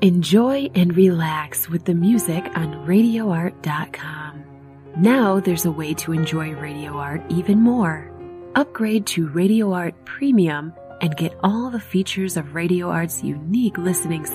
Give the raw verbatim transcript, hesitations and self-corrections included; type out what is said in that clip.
Enjoy and relax with the music on radio art dot com. Now there's a way to enjoy Radio Art even more. Upgrade to Radio Art Premium and get all the features of Radio Art's unique listening